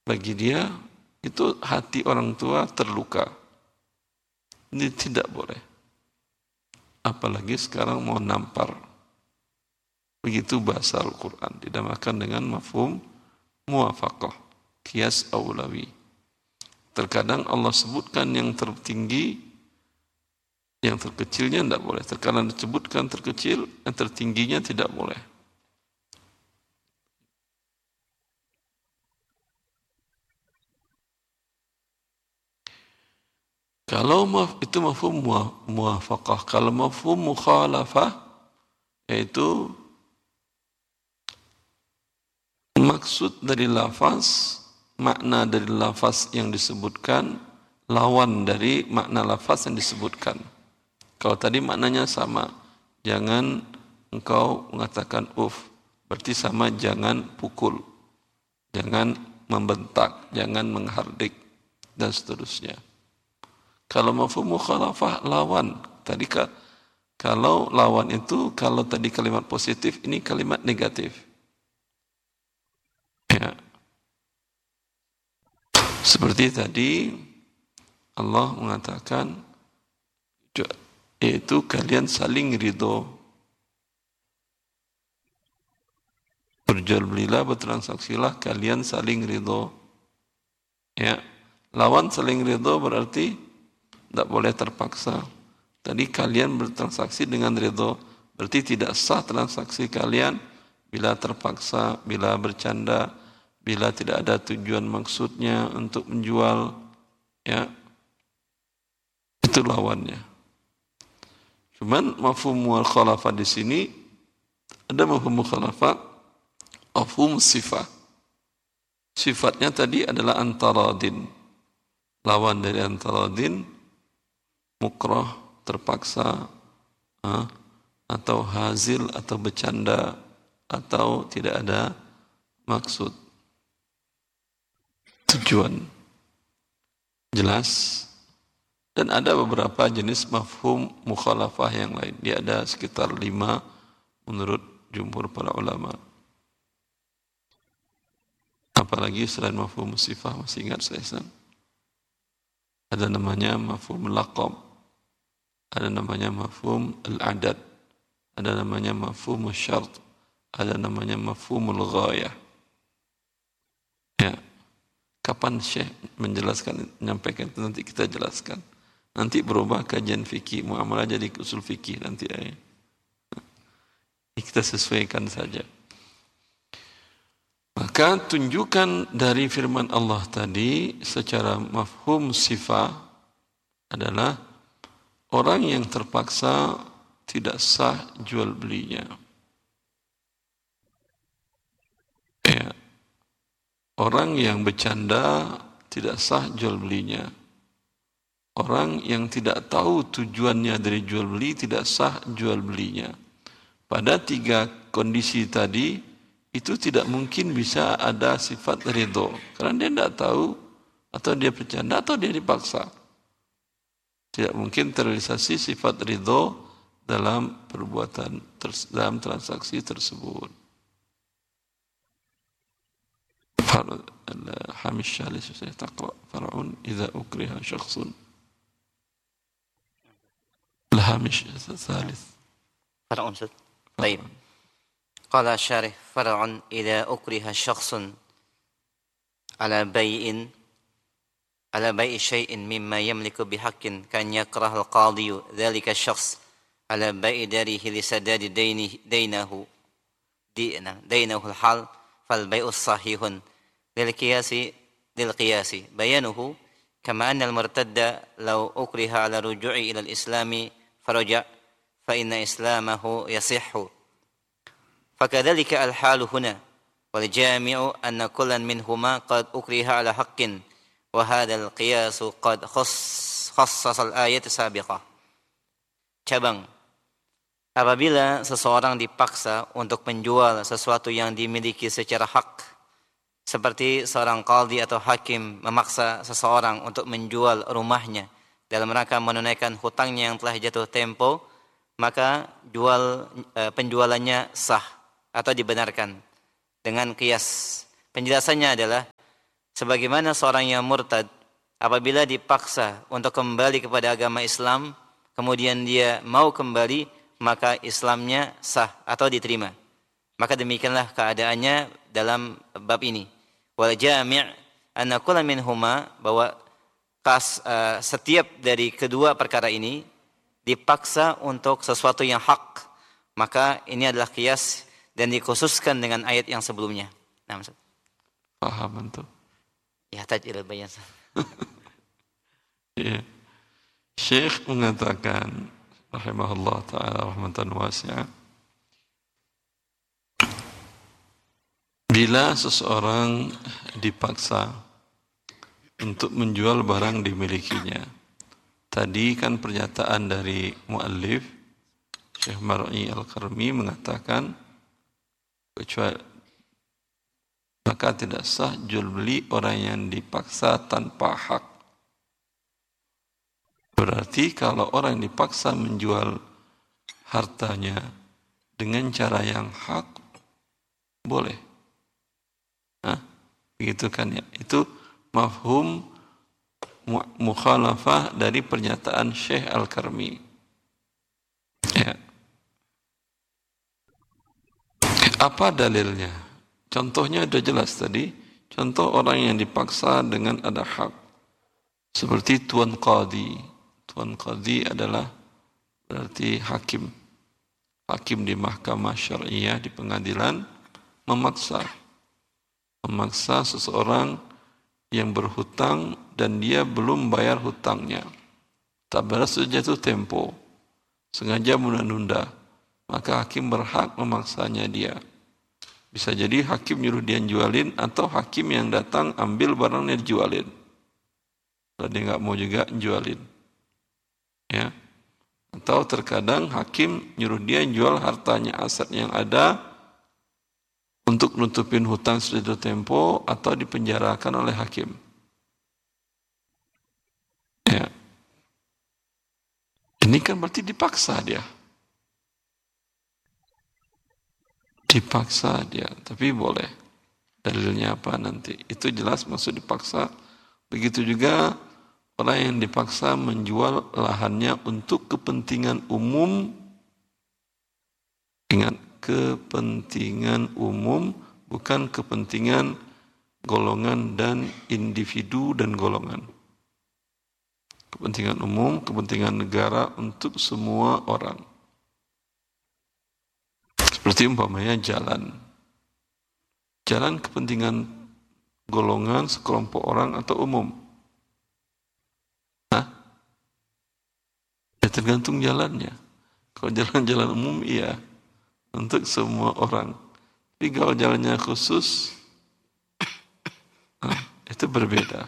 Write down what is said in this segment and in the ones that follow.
bagi dia itu hati orang tua terluka. Ini tidak boleh. Apalagi sekarang mau nampar. Begitu bahasa Al-Quran. Dinamakan dengan mafhum muwafaqah. Qiyas awlawi. Terkadang Allah sebutkan yang tertinggi, yang terkecilnya tidak boleh. Terkadang disebutkan terkecil, yang tertingginya tidak boleh. Kalau itu mafhum muwafaqah, kalau mafhum mukhalafah, yaitu maksud dari lafaz, makna dari lafaz yang disebutkan, lawan dari makna lafaz yang disebutkan. Kalau tadi maknanya sama, jangan engkau mengatakan berarti sama jangan pukul, jangan membentak, jangan menghardik, dan seterusnya. Kalau mafhum mukhalafah lawan, tadi kalau lawan itu, kalau tadi kalimat positif, ini kalimat negatif. Ya. Seperti tadi Allah mengatakan, yaitu kalian saling ridho. Berjual belilah, bertransaksilah, kalian saling ridho. Ya. Lawan saling ridho berarti tidak boleh terpaksa. Tadi kalian bertransaksi dengan ridho, berarti tidak sah transaksi kalian bila terpaksa, bila bercanda, bila tidak ada tujuan maksudnya untuk menjual, ya, itu lawannya. Cuman mafhum mukhalafah di sini ada mafhum mukhalafah, mafhum sifat. Sifatnya tadi adalah antaradin. Lawan dari antaradin, mukrah, terpaksa, atau hazil, atau bercanda, atau tidak ada maksud, tujuan. Jelas? Dan ada beberapa jenis mafhum mukhalafah yang lain. Dia ada sekitar 5 menurut jumhur para ulama. Apalagi selain mafhum sifah, masih ingat saya? Ada namanya mafhum laqab, ada namanya mafhum al-adad, ada namanya mafhum syart, ada namanya mafhum al-ghayah. Ya. Kapan Syekh menjelaskan, menyampaikan itu nanti kita jelaskan. Nanti berubah kajian fikih, muamalah jadi usul fikih nanti. Kita sesuaikan saja. Maka tunjukkan dari firman Allah tadi secara mafhum sifah adalah orang yang terpaksa tidak sah jual belinya. Ya. Orang yang bercanda tidak sah jual belinya. Orang yang tidak tahu tujuannya dari jual beli tidak sah jual belinya. Pada 3 kondisi tadi, itu tidak mungkin bisa ada sifat ridho. Karena dia tidak tahu, atau dia bercanda, atau dia dipaksa. Tidak mungkin terrealisasi sifat ridho dalam perbuatan, dalam transaksi tersebut. Hamish Shalis saya taqra far'un idza ukriha syakhsun. الهامش الثالث فرع طيب. قال الشارح فرع إذا أكره شخص على بيع شيء مما يملك بحق كان يكره القاضي ذلك الشخص على بيع داره لسداد دينه الحال فالبيع صحيح للقياس بيانه كما أن المرتد لو أكره على الرجوع إلى الإسلام فرجع فإن إسلامه يصح فكذلك الحال هنا والجامع أن كل منهما قد أكره على حق وهذا القياس قد خصص الآية السابقة. Cabang, apabila seseorang dipaksa untuk menjual sesuatu yang dimiliki secara hak, seperti seorang qadhi atau hakim memaksa seseorang untuk menjual rumahnya dalam rangka menunaikan hutangnya yang telah jatuh tempo, maka penjualannya sah atau dibenarkan dengan qiyas. Penjelasannya adalah Sebagaimana seorang yang murtad apabila dipaksa untuk kembali kepada agama Islam, kemudian dia mau kembali, maka Islamnya sah atau diterima. Maka demikianlah keadaannya dalam bab ini. Wal jami' anna kulla minhuma, bahwa setiap dari kedua perkara ini dipaksa untuk sesuatu yang hak, maka ini adalah qiyas dan dikhususkan dengan ayat yang sebelumnya. Nah, maksud. Paham antum? Ya, taj ilal bayan. Ya. Syekh mengatakan rahimahullah ta'ala rahmatan wasi'ah, bila seseorang dipaksa untuk menjual barang dimilikinya, tadi kan pernyataan dari muallif Syekh Mar'i Al-Karmi mengatakan kecuali maka tidak sah jual beli orang yang dipaksa tanpa hak. Berarti kalau orang dipaksa menjual hartanya dengan cara yang hak, boleh. Nah, begitu kan ya? Itu mafhum mukhalafah dari pernyataan Syekh Al-Karmi. Ya. Apa dalilnya? Contohnya sudah jelas tadi. Contoh orang yang dipaksa dengan ada hak. Seperti Tuan Qadhi. Tuan Qadhi adalah berarti hakim. Hakim di mahkamah syariah, di pengadilan, memaksa seseorang yang berhutang dan dia belum bayar hutangnya. Tak balas jatuh tempo, sengaja menunda, maka hakim berhak memaksanya dia. Bisa jadi hakim nyuruh dia jualin, atau hakim yang datang ambil barangnya dijualin. Kalau dia nggak mau juga jualin. Ya. Atau terkadang hakim nyuruh dia jual hartanya, aset yang ada untuk nutupin hutang sudah tempo, atau dipenjarakan oleh hakim. Ya. Ini kan berarti dipaksa dia. Dipaksa dia, tapi boleh. Dalilnya apa nanti? Itu jelas maksud dipaksa. Begitu juga orang yang dipaksa menjual lahannya untuk kepentingan umum. Ingat, kepentingan umum, bukan kepentingan golongan dan individu dan golongan. Kepentingan umum, kepentingan negara untuk semua orang. Seperti umpamanya jalan. Jalan kepentingan golongan, sekelompok orang atau umum. Hah? Ya tergantung jalannya. Kalau jalan-jalan umum, iya. Untuk semua orang. Tapi kalau jalannya khusus, itu berbeda.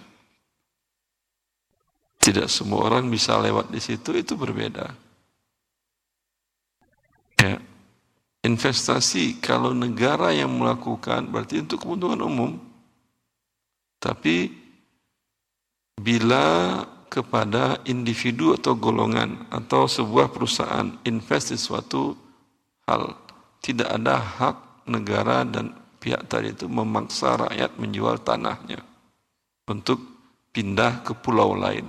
Tidak semua orang bisa lewat di situ, itu berbeda. Ya. Investasi, kalau negara yang melakukan, berarti untuk keuntungan umum. Tapi, bila kepada individu atau golongan, atau sebuah perusahaan, invest di suatu hal, tidak ada hak negara dan pihak tadi itu memaksa rakyat menjual tanahnya untuk pindah ke pulau lain.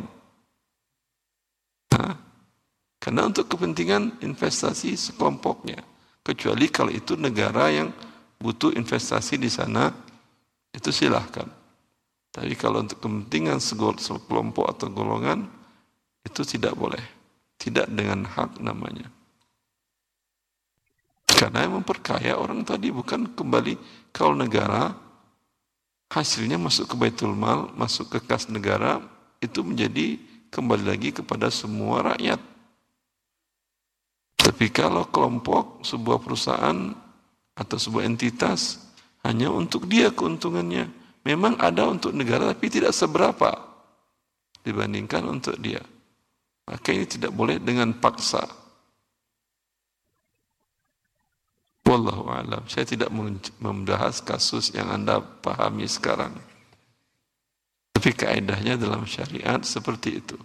Nah, karena untuk kepentingan investasi sekelompoknya. Kecuali kalau itu negara yang butuh investasi di sana, itu silahkan. Tapi kalau untuk kepentingan sekelompok atau golongan, itu tidak boleh. Tidak dengan hak namanya. Karena yang memperkaya orang tadi bukan kembali, kalau negara, hasilnya masuk ke Baitul Mal, masuk ke kas negara, itu menjadi kembali lagi kepada semua rakyat. Tapi kalau kelompok, sebuah perusahaan atau sebuah entitas hanya untuk dia keuntungannya, memang ada untuk negara tapi tidak seberapa dibandingkan untuk dia. Maka ini tidak boleh dengan paksa. Wallahu a'lam. Saya tidak membahas kasus yang Anda pahami sekarang. Tapi kaedahnya dalam syariat seperti itu.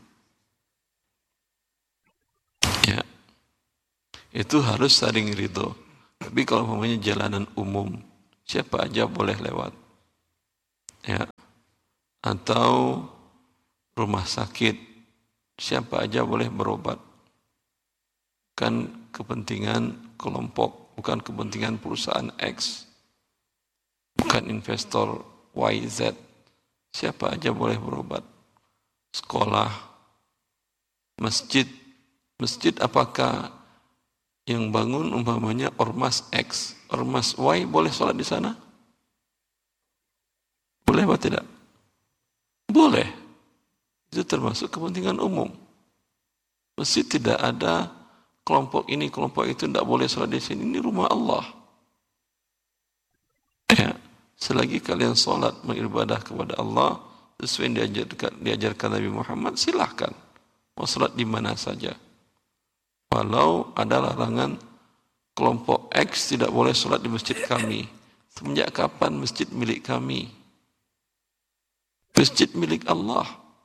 Ya. Itu harus saling ridho. Tapi kalau umpamanya jalanan umum, siapa aja boleh lewat. Ya. atau rumah sakit, siapa aja boleh berobat. Bukan kepentingan kelompok, bukan kepentingan perusahaan X, bukan investor YZ. Siapa aja boleh berobat. Sekolah, masjid. Masjid apakah yang bangun umpamanya ormas X, ormas Y boleh sholat di sana? Boleh atau tidak? Boleh. Itu termasuk kepentingan umum. Masjid tidak ada kelompok ini, kelompok itu tidak boleh sholat di sini. Ini rumah Allah. Ya, selagi kalian sholat beribadah kepada Allah sesuai yang diajarkan Nabi Muhammad, silahkan mau sholat di mana saja. Walau ada larangan kelompok X tidak boleh sholat di masjid kami. Semenjak kapan masjid milik kami? Masjid milik Allah.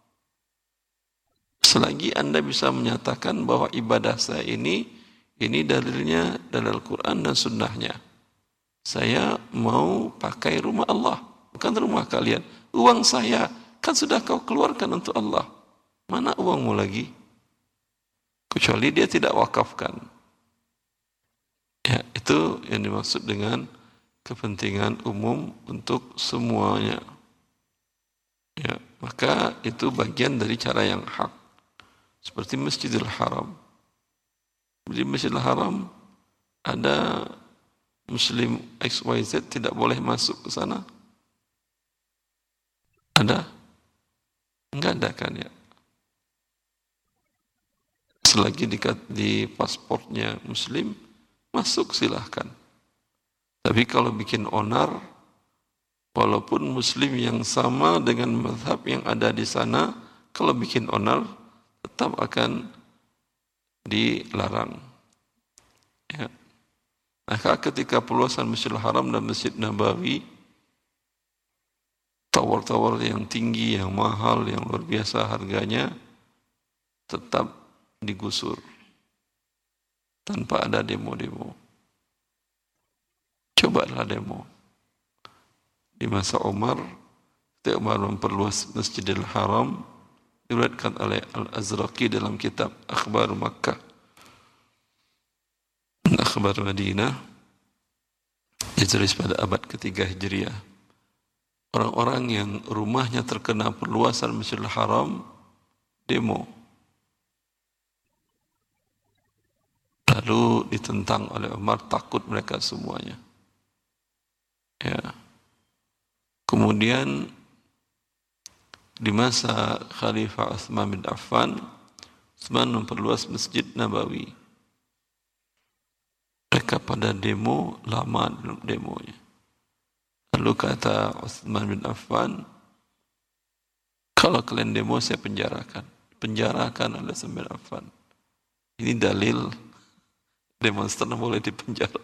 Selagi Anda bisa menyatakan bahwa ibadah saya ini dalilnya dalil Quran dan sunnahnya. Saya mau pakai rumah Allah, bukan rumah kalian. Uang saya kan sudah kau keluarkan untuk Allah. Mana uangmu lagi? Kecuali dia tidak wakafkan. Ya, itu yang dimaksud dengan kepentingan umum untuk semuanya. Ya, maka itu bagian dari cara yang hak. Seperti Masjidil Haram. Di Masjidil Haram ada Muslim XYZ tidak boleh masuk ke sana. Ada? Enggak ada kan ya? Selagi di paspornya Muslim, masuk silahkan. Tapi kalau bikin onar, walaupun Muslim yang sama dengan mazhab yang ada di sana, kalau bikin onar, tetap akan dilarang. Ya. Maka ketika perluasan Masjidil Haram dan Masjid Nabawi, tower-tower yang tinggi, yang mahal, yang luar biasa harganya, tetap digusur tanpa ada demo-demo. Cobalah demo. Di masa Umar, ketika Umar memperluas Masjidil Haram, diriwayatkan oleh Al-Azraqi dalam kitab Akhbar Makkah dan Akhbar Madinah, ditulis pada abad ketiga Hijriah. Orang-orang yang rumahnya terkena perluasan Masjidil Haram demo. Lalu ditentang oleh Umar, takut mereka semuanya. Ya. Kemudian di masa Khalifah Utsman bin Affan, Utsman memperluas Masjid Nabawi. Mereka pada demo, lama dalam demonya. Lalu kata Utsman bin Affan, kalau kalian demo saya penjarakan. Penjarakan oleh Utsman bin Affan. Ini dalil demonstran boleh dipenjara.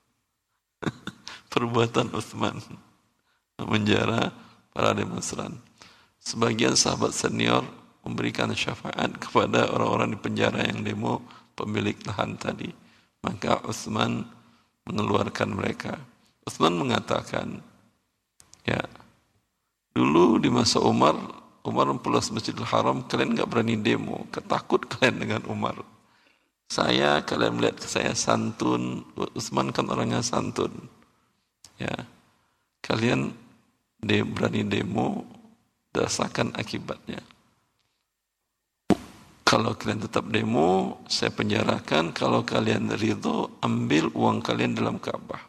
Perbuatan Utsman menjara para demonstran. Sebagian sahabat senior memberikan syafaat kepada orang-orang di penjara yang demo pemilik lahan tadi. Maka Utsman mengeluarkan mereka. Utsman mengatakan, ya, dulu di masa Umar memperluas Masjidil Haram, kalian enggak berani demo, ketakut kalian dengan Umar. Kalian melihat saya santun, Utsman kan orangnya santun. Ya, kalian berani demo, rasakan akibatnya. Kalau kalian tetap demo, saya penjarakan. Kalau kalian ridho, ambil uang kalian dalam Ka'bah.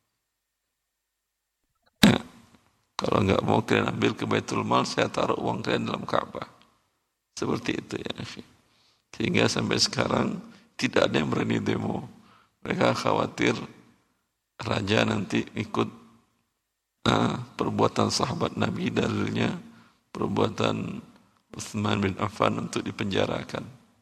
Ya, kalau enggak mau kalian ambil ke Baitul Mal, saya taruh uang kalian dalam Ka'bah. Seperti itu ya. Sehingga sampai sekarang tidak ada yang berani demo. Mereka khawatir raja nanti ikut perbuatan sahabat Nabi, dalilnya perbuatan Utsman bin Affan untuk dipenjarakan.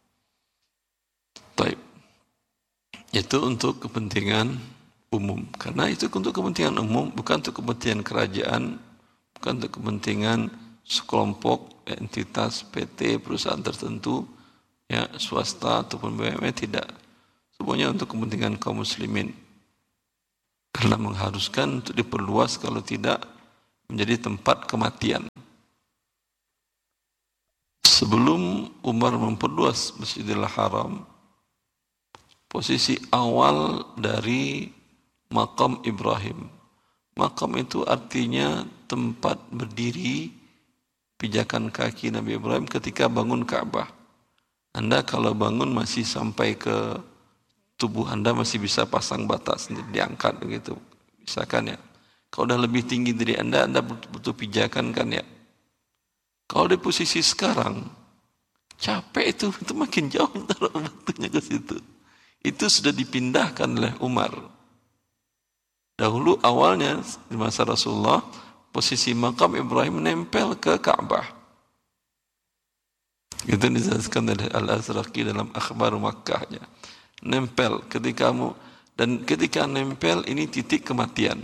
Baik. Itu untuk kepentingan umum. Karena itu untuk kepentingan umum, bukan untuk kepentingan kerajaan, bukan untuk kepentingan sekelompok, entitas, PT, perusahaan tertentu, ya, swasta ataupun BUMN, tidak. Semuanya untuk kepentingan kaum muslimin. Karena mengharuskan untuk diperluas, kalau tidak menjadi tempat kematian. Sebelum Umar memperluas Masjidil Haram, posisi awal dari makam Ibrahim. Makam itu artinya tempat berdiri pijakan kaki Nabi Ibrahim ketika bangun Ka'bah. Anda kalau bangun masih sampai ke tubuh Anda masih bisa pasang bata sendiri, diangkat begitu. Bisa kan ya? Kalau udah lebih tinggi dari Anda butuh pijakan kan ya? Kalau di posisi sekarang, capek itu makin jauh taruh batunya ke situ. Itu sudah dipindahkan oleh Umar. Dahulu awalnya di masa Rasulullah, posisi makam Ibrahim nempel ke Ka'bah. Itu dijelaskan oleh Al-Azraqi dalam Akhbar Makkahnya. Nempel ketika nempel ini titik kematian.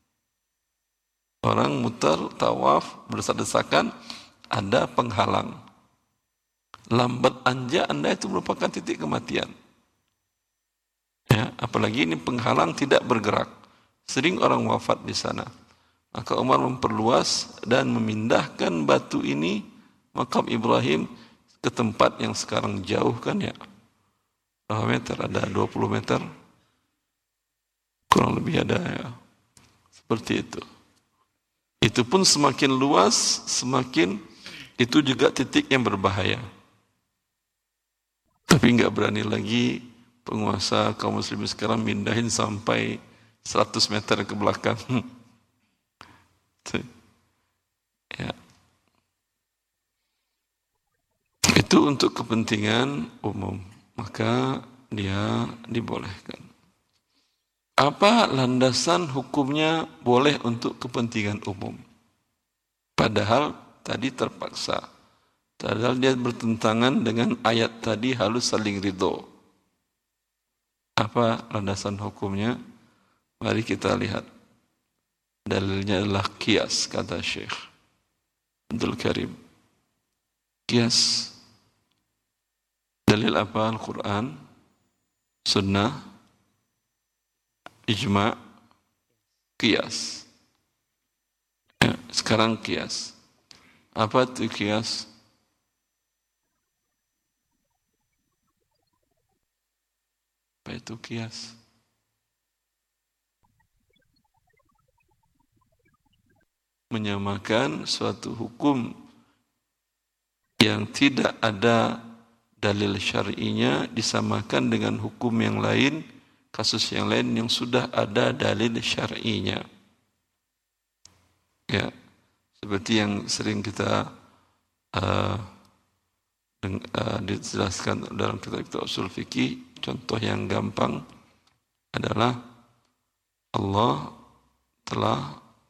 Orang muter, tawaf, berdesak-desakan, ada penghalang. Lambat anja Anda itu merupakan titik kematian. Ya, apalagi ini penghalang tidak bergerak. Sering orang wafat di sana. Maka Umar memperluas dan memindahkan batu ini, makam Ibrahim, ke tempat yang sekarang jauh kan ya. Berapa meter? Ada 20 meter? Kurang lebih ada ya. Seperti itu. Itu pun semakin luas, semakin itu juga titik yang berbahaya. Tapi nggak berani lagi penguasa kaum muslimin sekarang mindahin sampai 100 meter ke belakang. Ya. Itu untuk kepentingan umum, maka dia dibolehkan. Apa landasan hukumnya boleh untuk kepentingan umum? Padahal tadi terpaksa. Padahal dia bertentangan dengan ayat tadi halus saling ridho. Apa landasan hukumnya? Mari kita lihat. Dalilnya adalah qiyas, kata Syekh Abdul Karim. Qiyas. Dalil apa? Al-Quran, Sunnah, Ijma', qiyas. Ya, sekarang qiyas. Apa itu qiyas? Apa itu qiyas? Menyamakan suatu hukum yang tidak ada dalil syar'inya disamakan dengan hukum yang lain, kasus yang lain yang sudah ada dalil syar'inya. Ya, seperti yang sering kita dijelaskan dalam kitab usul fikih, contoh yang gampang adalah Allah telah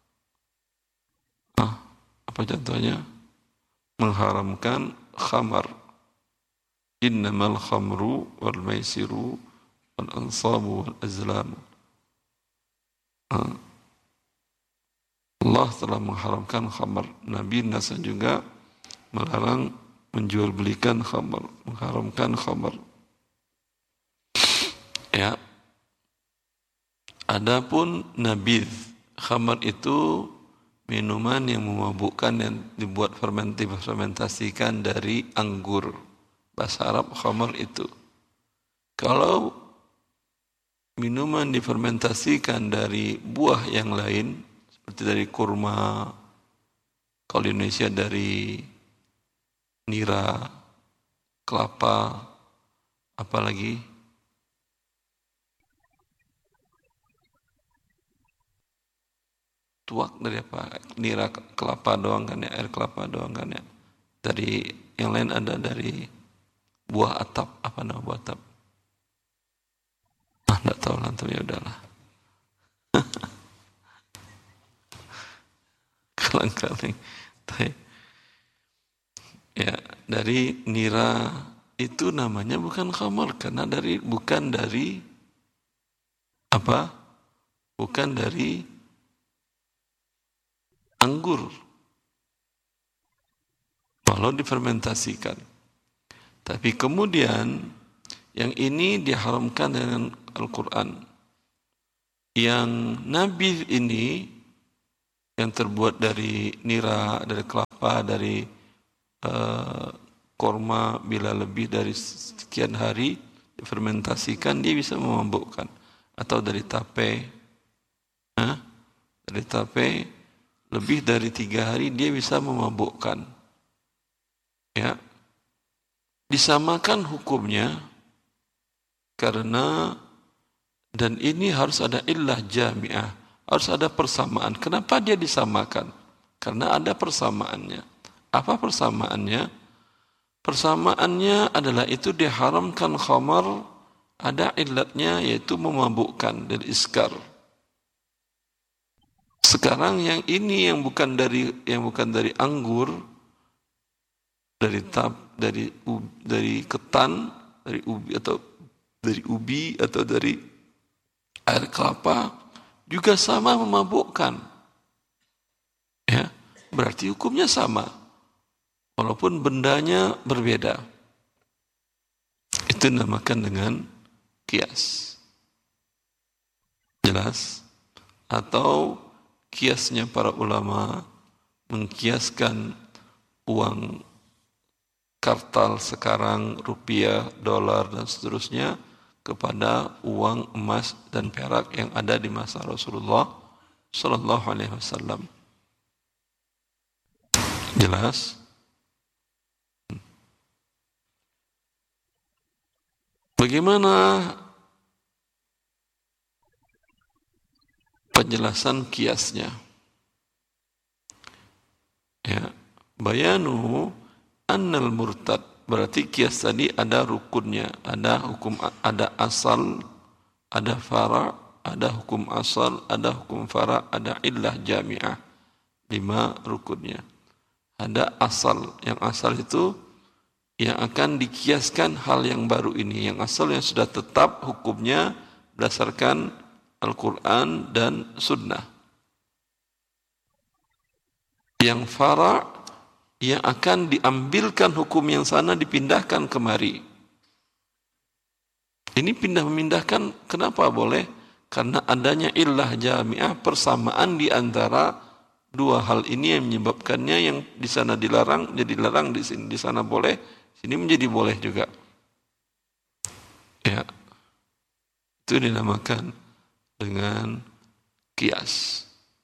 apa contohnya? Mengharamkan khamar. Innamal khamru wal maisiru wal ansabu wal azlamu. Allah telah mengharamkan khamar. Nabi Nasa juga melarang menjual belikan khamar, mengharamkan khamar. Ya. Adapun nabidh, khamar itu minuman yang memabukkan yang dibuat fermentasikan dari anggur. Bahasa Arab khamar itu. Kalau minuman difermentasikan dari buah yang lain, seperti dari kurma, kalau di Indonesia dari nira, kelapa, apalagi tuak dari apa? Nira kelapa doang kan ya, air kelapa doang kan ya. Dari yang lain ada dari buah atap, apa nama buah atap? Enggak tahu lah, tapi ya udahlah. Kalang-kaling. Ya, dari nira itu namanya bukan khamar karena bukan dari apa? Bukan dari anggur. Walau difermentasikan. Tapi kemudian yang ini diharamkan dengan Al-Quran. Yang nabi ini yang terbuat dari nira, dari kelapa, dari korma bila lebih dari sekian hari difermentasikan dia bisa memabukkan. Atau dari tape, dari tape lebih dari 3 hari dia bisa memabukkan. Ya, disamakan hukumnya karena, dan ini harus ada illah jami'ah, harus ada persamaan. Kenapa dia disamakan? Karena ada persamaannya. Apa persamaannya? Persamaannya adalah itu diharamkan khamar, ada illatnya yaitu memabukkan dan iskar. Sekarang yang ini yang bukan dari anggur, dari ketan, dari ubi atau dari air kelapa juga sama memabukkan. Ya, berarti hukumnya sama. Walaupun bendanya berbeda. Itu dinamakan dengan kias. Jelas? Atau kiasnya para ulama mengkiaskan uang kartal sekarang, rupiah, dolar, dan seterusnya kepada uang emas dan perak yang ada di masa Rasulullah Sallallahu Alaihi Wasallam. Jelas? Bagaimana penjelasan kiasnya? Ya, bayanu annal murtad, berarti kias tadi ada rukunnya, ada hukum, ada asal, ada fara, ada hukum asal, ada hukum fara, ada illah jami'ah. 5 rukunnya. Ada asal, yang asal itu yang akan dikiaskan hal yang baru ini, yang asal yang sudah tetap hukumnya berdasarkan Al-Quran dan Sunnah. Yang fara' yang akan diambilkan hukum yang sana dipindahkan kemari. Ini memindahkan kenapa boleh? Karena adanya illah jami'ah, persamaan di antara dua hal ini yang menyebabkannya, yang di sana dilarang jadi larang, di sini di sana boleh, sini menjadi boleh juga. Ya. Itu dinamakan dengan kias.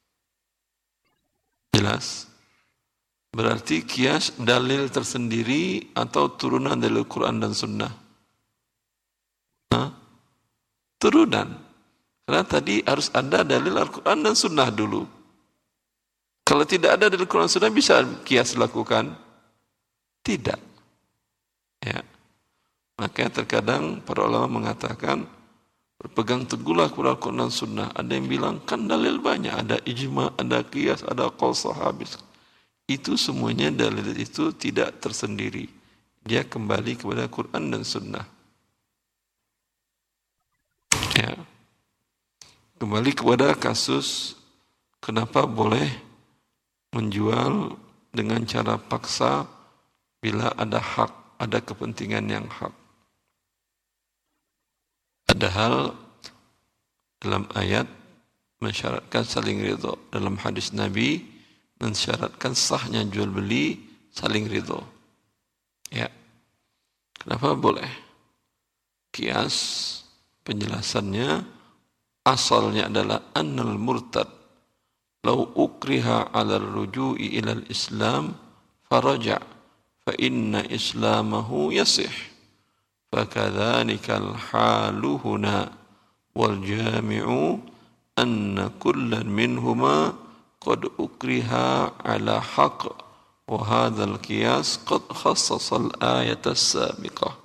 Jelas? Berarti kias dalil tersendiri atau turunan dari Al-Quran dan Sunnah? Turunan. Karena tadi harus ada dalil Al-Quran dan Sunnah dulu. Kalau tidak ada dalil Al-Quran dan Sunnah, bisa kias lakukan? Tidak. Ya. Makanya terkadang para ulama mengatakan, berpegang teguhlah kepada Al-Quran dan Sunnah. Ada yang bilang, kan dalil banyak. Ada ijma, ada kias, ada qaul sahabis. Itu semuanya dalil itu tidak tersendiri. Dia kembali kepada Quran dan Sunnah. Ya. Kembali kepada kasus kenapa boleh menjual dengan cara paksa bila ada hak, ada kepentingan yang hak. Padahal dalam ayat mensyaratkan saling ridho, dalam hadis Nabi mensyaratkan sahnya jual beli saling ridho. Ya. Kenapa boleh? Kias penjelasannya asalnya adalah annal murtad law ukriha 'ala ar-ruju'i ila al-islam faraja fa inna islamahu yasih. Fakadzalika al-halu huna wal jami'u anna kullan minhuma qad ukriha ala haqq wa hadzal qiyas qad khassasa al-ayata as-sabiqah.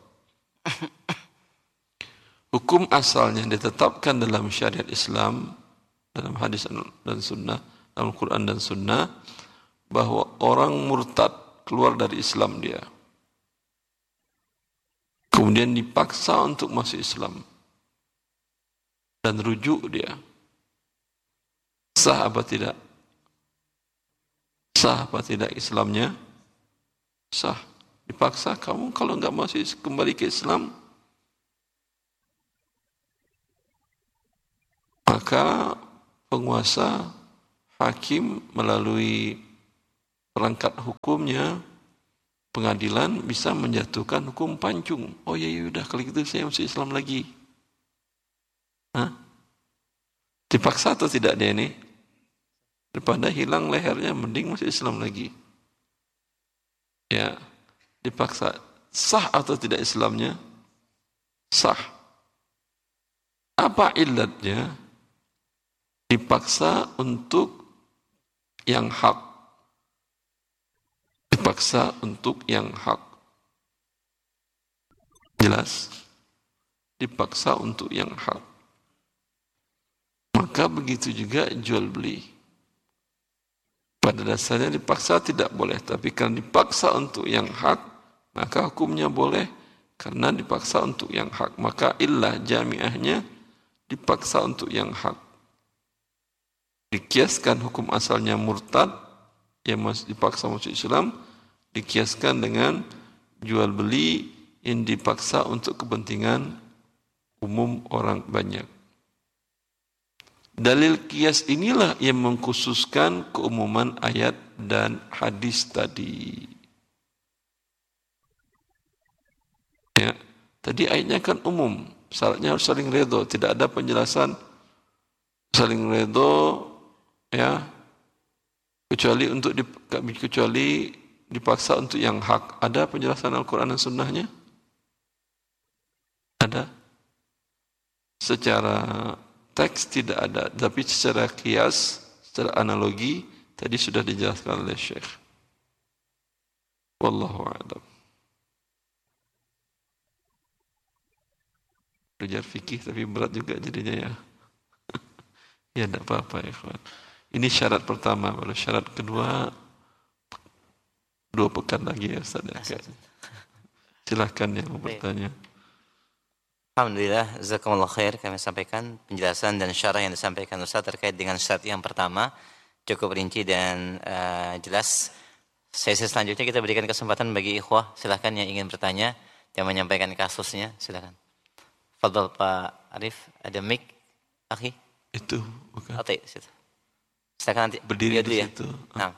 Hukum asalnya ditetapkan dalam syariat Islam, dalam hadis dan sunnah, dalam Quran dan sunnah, bahwa orang murtad keluar dari Islam dia, kemudian dipaksa untuk masuk Islam dan rujuk dia, sah apa tidak? Sah apa tidak Islamnya? Sah. Dipaksa, kamu kalau enggak masuk kembali ke Islam, maka penguasa, hakim melalui perangkat hukumnya pengadilan bisa menjatuhkan hukum pancung. Oh ya udah kalau gitu saya masuk Islam lagi. Hah? Dipaksa atau tidak dia ini? Daripada hilang lehernya, mending masuk Islam lagi. Ya, dipaksa. Sah atau tidak Islamnya? Sah. Apa ilatnya? Dipaksa untuk yang hak. Dipaksa untuk yang hak. Jelas? Dipaksa untuk yang hak. Maka begitu juga jual beli. Pada dasarnya dipaksa tidak boleh, tapi kalau dipaksa untuk yang hak, maka hukumnya boleh karena dipaksa untuk yang hak. Maka illah jamiahnya dipaksa untuk yang hak. Dikiaskan hukum asalnya murtad, yang dipaksa masuk Islam, dikiaskan dengan jual beli yang dipaksa untuk kepentingan umum orang banyak. Dalil kias inilah yang mengkhususkan keumuman ayat dan hadis tadi. Ya, tadi ayatnya kan umum, syaratnya harus saling redha, tidak ada penjelasan saling redha ya, kecuali dipaksa untuk yang hak. Ada penjelasan Al-Quran dan Sunnahnya? Ada. Secara teks tidak ada, tapi secara kias, secara analogi, tadi sudah dijelaskan oleh Syekh. Wallahu a'lam. Belajar fikih tapi berat juga jadinya ya. Ya tidak apa-apa ya kawan. Ini syarat pertama, baru syarat kedua 2 pekan lagi ya Ustaz. Silahkan yang mau bertanya. Alhamdulillah, jazakumullah khair, kami sampaikan penjelasan dan syarah yang disampaikan Ustaz terkait dengan syarat yang pertama cukup rinci dan jelas. Sesi selanjutnya kita berikan kesempatan bagi ikhwah, silakan yang ingin bertanya dan menyampaikan kasusnya, silakan. Fadhal Pak Arif, ada mic, akhi? Itu bukan. Oke, situ. Silakan nanti berdiri dulu di ya. situ. Nah.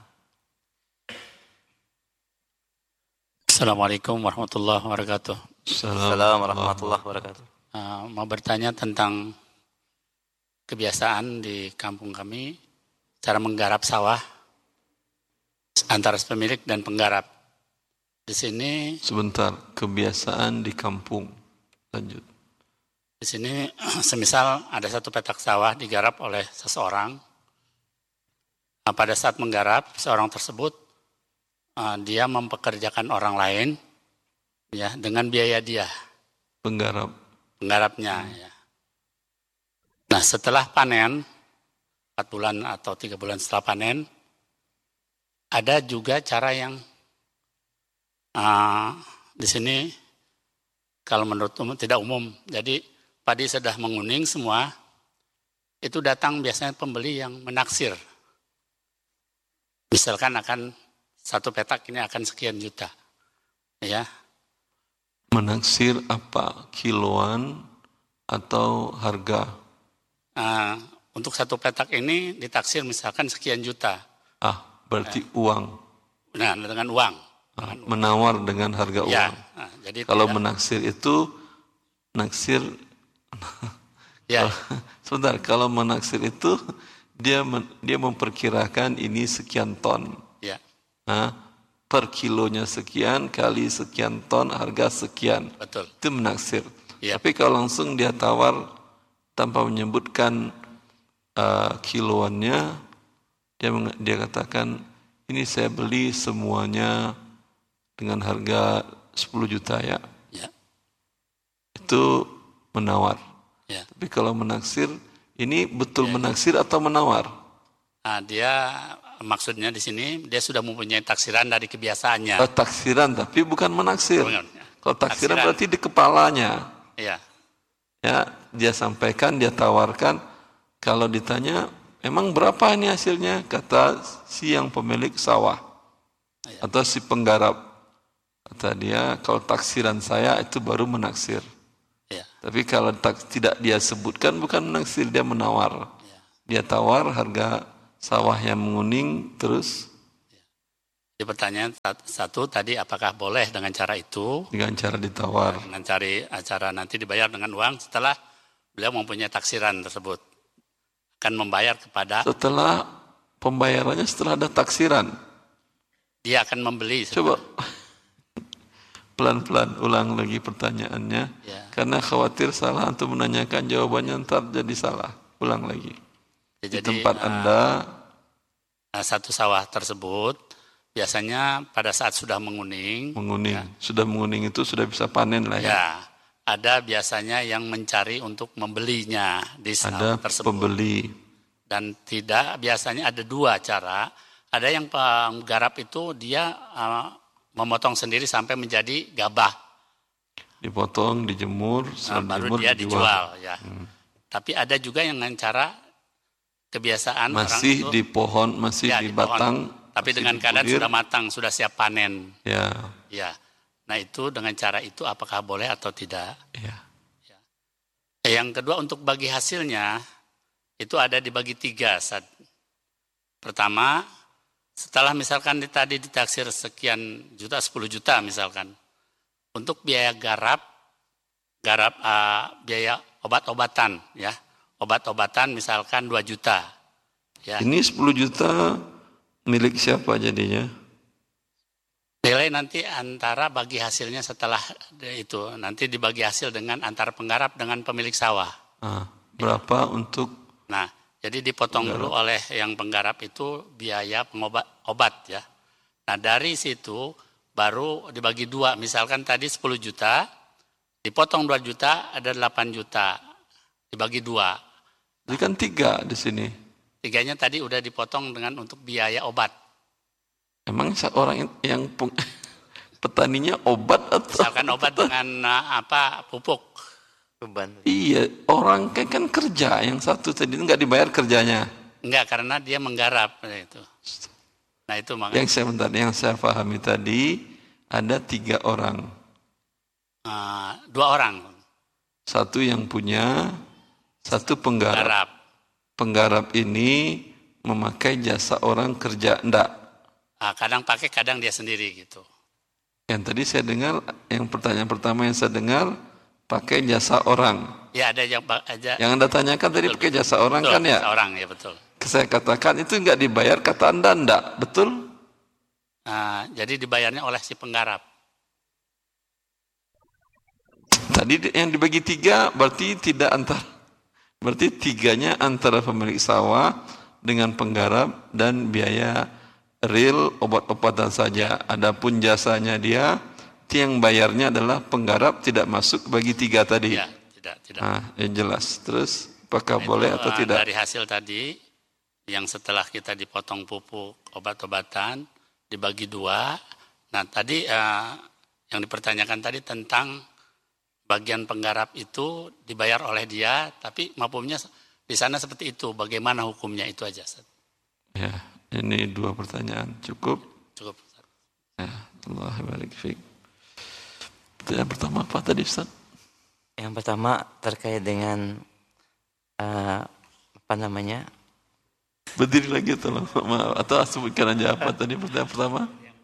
Assalamualaikum warahmatullahi wabarakatuh. Assalamualaikum warahmatullahi wabarakatuh. Mau bertanya tentang kebiasaan di kampung kami, cara menggarap sawah antara pemilik dan penggarap. Di sini. Sebentar, kebiasaan di kampung. Lanjut. Di sini, semisal ada satu petak sawah digarap oleh seseorang. Pada saat menggarap, seorang tersebut dia mempekerjakan orang lain, ya, dengan biaya dia. Penggarapnya, ya. Nah, setelah panen, 4 bulan atau 3 bulan setelah panen, ada juga cara yang di sini, kalau menurut umum, tidak umum. Jadi, padi sudah menguning semua, itu datang biasanya pembeli yang menaksir. Misalkan akan satu petak ini akan sekian juta, ya. Menaksir apa? Kiloan atau harga? Untuk satu petak ini ditaksir misalkan sekian juta. Berarti uang. Nah, dengan uang. Menawar dengan harga uang. Ya, jadi kalau menaksir itu naksir. Ya. Sebentar, kalau menaksir itu dia memperkirakan ini sekian ton. Ya. Per kilonya sekian kali sekian ton harga sekian. Betul. Itu menaksir. Ya. Tapi kalau langsung dia tawar tanpa menyebutkan kiloannya, dia katakan ini saya beli semuanya dengan harga 10 juta ya. Ya. Itu menawar. Ya. Tapi kalau menaksir, ini betul menaksir atau menawar? Dia maksudnya di sini dia sudah mempunyai taksiran dari kebiasaannya. Taksiran tapi bukan menaksir. Kalau taksiran berarti di kepalanya. Iya. Ya, dia sampaikan, dia tawarkan. Kalau ditanya, emang berapa ini hasilnya? Kata si yang pemilik sawah atau si penggarap. Kata dia, kalau taksiran saya itu baru menaksir. Ya. Tapi kalau tidak dia sebutkan bukan menaksir, dia menawar. Ya. Dia tawar harga sawah yang menguning terus. Di pertanyaan satu tadi, apakah boleh dengan cara itu? Dengan cara ditawar. Dengan cari acara nanti dibayar dengan uang setelah beliau mempunyai taksiran tersebut. Akan membayar kepada... Setelah pembayarannya setelah ada taksiran. Dia akan membeli. Coba pelan-pelan ulang lagi pertanyaannya. Ya. Karena khawatir salah untuk menanyakan jawabannya ntar jadi salah. Ulang lagi. Ya, di tempat Anda. Satu sawah tersebut biasanya pada saat sudah menguning. Ya. Sudah menguning itu sudah bisa panen lah ya. Ya, ada biasanya yang mencari untuk membelinya di sawah tersebut. Ada pembeli. Dan biasanya ada dua cara. Ada yang penggarap itu dia memotong sendiri sampai menjadi gabah. Dipotong, dijemur, baru dia dijual. Ya. Tapi ada juga yang dengan cara kebiasaan masih orang itu, di pohon, masih di batang. Tapi dengan keadaan sudah matang, sudah siap panen. Ya. Ya. Nah itu dengan cara itu apakah boleh atau tidak? Ya. Ya. Yang kedua untuk bagi hasilnya itu ada dibagi 3. Pertama, setelah misalkan tadi ditaksir sekian juta, 10 juta misalkan, untuk biaya garap biaya obat-obatan ya, obat-obatan misalkan 2 juta. Ya. Ini 10 juta milik siapa jadinya? Nilai nanti antara bagi hasilnya setelah itu, nanti dibagi hasil dengan antara penggarap dengan pemilik sawah. Berapa untuk? Nah, jadi dipotong penggarap dulu oleh yang penggarap itu biaya obat ya. Nah dari situ baru dibagi 2, misalkan tadi 10 juta, dipotong 2 juta ada 8 juta, dibagi 2. Jadi kan 3 di sini. 3-nya tadi udah dipotong dengan untuk biaya obat. Emang orang yang petaninya obat atau? Misalkan obat dengan pupuk. Beban. Iya, orang kan kerja, yang satu tadi nggak dibayar kerjanya. Enggak, karena dia menggarap itu. Nah itu makanya. Yang saya pahami tadi ada 3 orang. 2 orang. Satu yang punya, satu penggarap. Penggarap ini memakai jasa orang kerja, enggak? Kadang pakai, kadang dia sendiri gitu. Yang tadi saya dengar, yang pertanyaan pertama yang saya dengar, pakai jasa orang. Ya ada yang Yang Anda tanyakan betul, tadi pakai jasa orang betul, kan ya? Jasa orang ya betul. Saya katakan itu enggak dibayar, kata Anda enggak, betul? Jadi dibayarnya oleh si penggarap. Tadi yang dibagi 3 berarti tidak berarti 3-nya antara pemilik sawah dengan penggarap dan biaya real obat-obatan saja. Adapun jasanya dia, yang bayarnya adalah penggarap, tidak masuk bagi 3 tadi. Ya, tidak. Jelas. Terus apakah boleh atau tidak? Dari hasil tadi, yang setelah kita dipotong pupuk obat-obatan, dibagi 2. Nah tadi yang dipertanyakan tadi tentang bagian penggarap itu dibayar oleh dia, tapi mafhumnya di sana seperti itu. Bagaimana hukumnya itu aja, Ustaz? Ya, ini 2 pertanyaan. Cukup? Cukup, Ustaz. Ya, Allah barik fiik. Pertanyaan pertama apa tadi, Ustaz? Yang pertama terkait dengan Berdiri lagi tolong, atau sebutkan aja apa tadi pertanyaan pertama?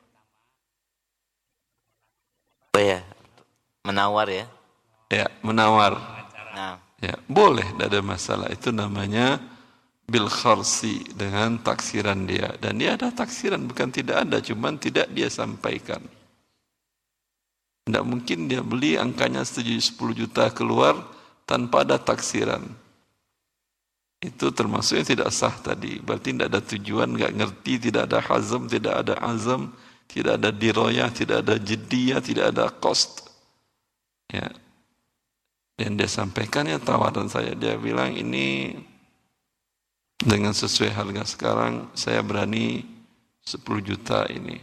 Ya, menawar ya. Ya, menawar. Nah. Ya, boleh, tidak ada masalah. Itu namanya bil kharsi, dengan taksiran dia. Dan dia ada taksiran, bukan tidak ada, cuman tidak dia sampaikan. Tidak mungkin dia beli angkanya 10 juta keluar tanpa ada taksiran. Itu termasuk yang tidak sah tadi. Berarti tidak ada tujuan, nggak ngerti, tidak ada hazam, tidak ada azam, tidak ada diroyah, tidak ada jediyah, tidak ada cost. Ya. Dan dia sampaikan ya tawaran saya. Dia bilang ini dengan sesuai harga sekarang saya berani 10 juta ini.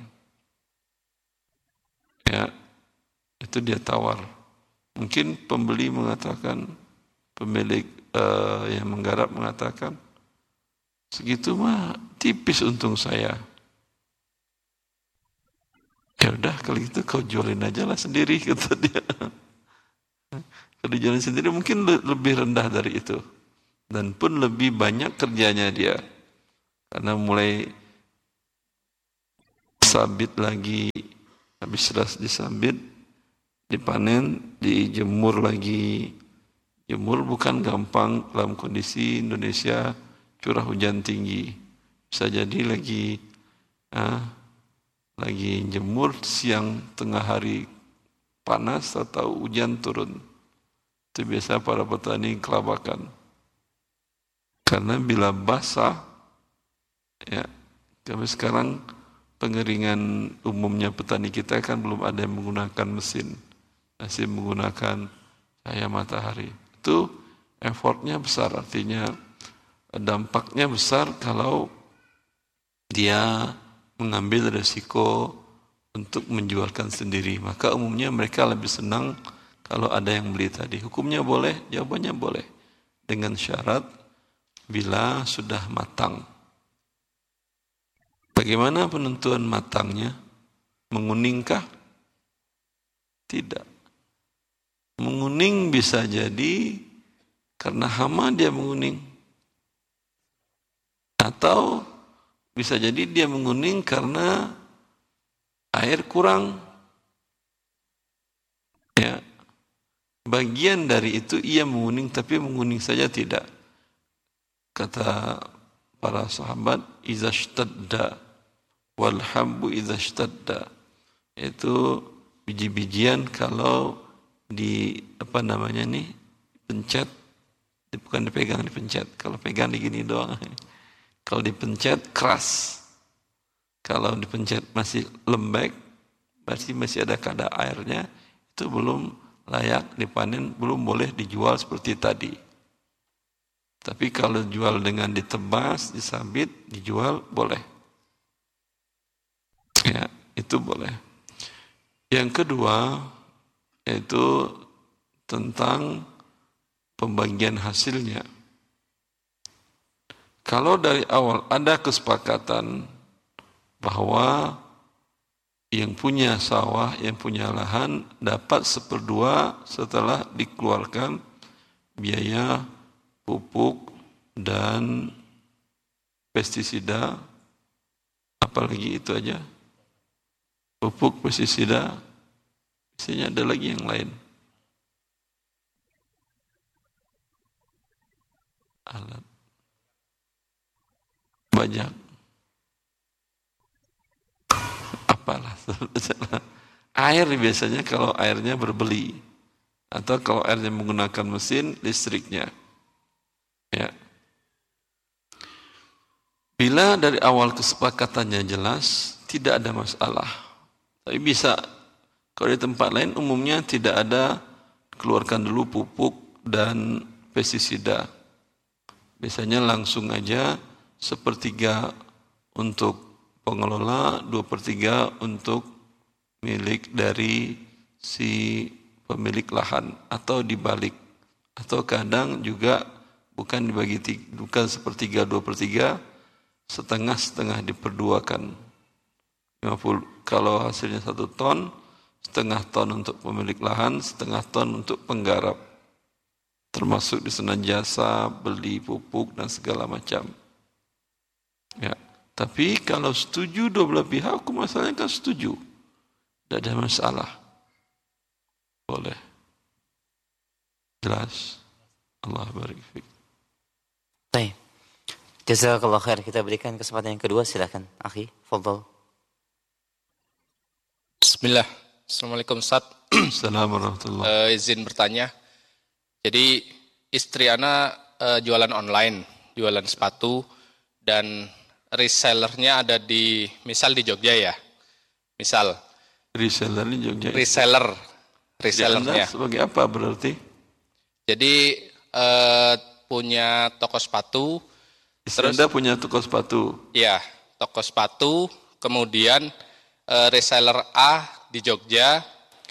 Ya, itu dia tawar. Mungkin pembeli mengatakan, pemilik yang menggarap mengatakan, segitu mah tipis untung saya. Ya udah kalau gitu kau jualin aja lah sendiri, kata dia. Kalau dijualin sendiri mungkin lebih rendah dari itu. Dan pun lebih banyak kerjanya dia. Karena mulai disabit lagi, habis ras disabit, dipanen, dijemur lagi. Jemur bukan gampang dalam kondisi Indonesia curah hujan tinggi. Bisa jadi lagi jemur siang tengah hari panas atau hujan turun. Itu biasa para petani kelabakan. Karena bila basah, ya, kami sekarang pengeringan umumnya petani kita kan belum ada yang menggunakan mesin, masih menggunakan cahaya matahari. Itu effortnya besar, artinya dampaknya besar kalau dia mengambil resiko untuk menjualkan sendiri. Maka umumnya mereka lebih senang kalau ada yang beli tadi. Hukumnya boleh? Jawabannya boleh. Dengan syarat bila sudah matang. Bagaimana penentuan matangnya? Menguningkah? Tidak. Menguning bisa jadi karena hama dia menguning. Atau bisa jadi dia menguning karena air kurang. Ya. Bagian dari itu ia menguning, tapi menguning saja tidak. Kata para sahabat, iza shtadda wal habbu iza shtadda. Itu biji-bijian kalau pencet, bukan dipegang, dipencet. Kalau pegang digini doang. Kalau dipencet keras. Kalau dipencet masih lembek, berarti masih ada kadar airnya, itu belum layak dipanen, belum boleh dijual seperti tadi. Tapi kalau jual dengan ditebas, disabit, dijual boleh. Ya, itu boleh. Yang kedua, yaitu tentang pembagian hasilnya. Kalau dari awal ada kesepakatan bahwa yang punya sawah, yang punya lahan dapat 1/2 setelah dikeluarkan biaya pupuk dan pestisida, apalagi itu aja, pupuk, pestisida, biasanya ada lagi yang lain. Alat. Banyak. Apalah. Air biasanya kalau airnya berbeli. Atau kalau airnya menggunakan mesin, listriknya. Ya. Bila dari awal kesepakatannya jelas, tidak ada masalah. Tapi bisa, kalau di tempat lain umumnya tidak ada, keluarkan dulu pupuk dan pestisida. Biasanya langsung aja 1/3 untuk pengelola, 2/3 untuk milik dari si pemilik lahan, atau dibalik. Atau kadang juga bukan dibagi, bukan 1/3, 2/3, setengah-setengah diperduakan. 50, kalau hasilnya 1 ton, setengah ton untuk pemilik lahan, setengah ton untuk penggarap. Termasuk di sana jasa, beli pupuk dan segala macam. Ya, tapi kalau setuju dua belah pihak, hukum asalnya kan setuju. Tidak ada masalah. Boleh. Jelas. Allah barik fiik. Baik. Jazakallah khair. Kita berikan kesempatan yang kedua, silakan. Akhi, fadhal. Bismillah. Assalamualaikum Ustaz. Assalamualaikum warahmatullahi. Izin bertanya. Jadi istri ana jualan online, jualan sepatu, dan resellernya ada di, misal di Jogja ya. Misal. Reseller di Jogja. Resellernya. Sebagai apa berarti? Jadi punya toko sepatu. Terus Anda punya toko sepatu? Ya, toko sepatu. Kemudian reseller A di Jogja,